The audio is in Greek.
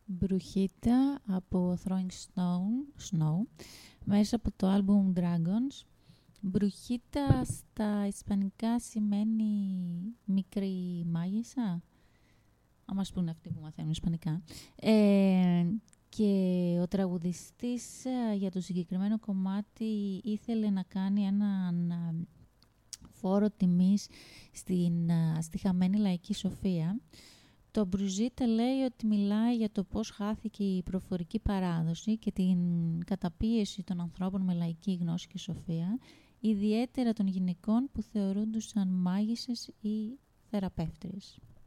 Μπρουχίτα από Throwing Snow μέσα από το άλμπουμ Dragons. Μπρουχίτα στα ισπανικά σημαίνει μικρή μάγισσα. Αν μας πούνε αυτοί που μαθαίνουν ισπανικά. Και ο τραγουδιστής για το συγκεκριμένο κομμάτι ήθελε να κάνει έναν φόρο τιμής στη χαμένη λαϊκή σοφία. Το Μπρουχίτα λέει ότι μιλάει για το πώς χάθηκε η προφορική παράδοση και την καταπίεση των ανθρώπων με λαϊκή γνώση και σοφία, ιδιαίτερα των γυναικών που θεωρούντουσαν μάγισσες ή θεραπεύτριες.